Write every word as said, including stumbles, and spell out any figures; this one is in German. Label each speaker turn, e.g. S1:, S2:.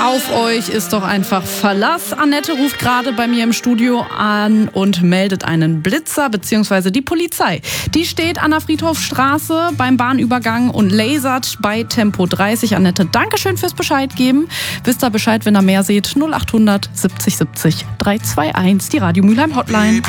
S1: Auf euch ist doch einfach Verlass. Annette ruft gerade bei mir im Studio an und meldet einen Blitzer bzw. die Polizei. Die steht an der Friedhofstraße beim Bahnübergang und lasert bei Tempo dreißig. Annette, Dankeschön fürs Bescheid geben. Wisst ihr Bescheid, wenn ihr mehr seht? null acht hundert siebzig siebzig drei zwei eins, die Radio Mülheim Hotline.